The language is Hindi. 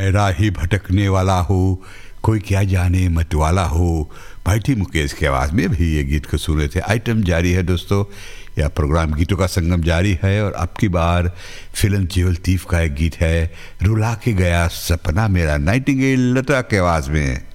मैं राही भटकने वाला हूँ, कोई क्या जाने मतवाला हो। भाई टी मुकेश की आवाज़ में भी ये गीत को सुन रहे थे। आइटम जारी है दोस्तों, यह प्रोग्राम गीतों का संगम जारी है और अब की बार फिल्म जेवल तीफ का एक गीत है, रुला के गया सपना मेरा, नाइटिंगेल लता की आवाज़ में।